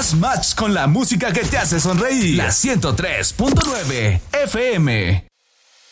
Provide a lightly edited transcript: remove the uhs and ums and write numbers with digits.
Haz match con la música que te hace sonreír. La 103.9 FM.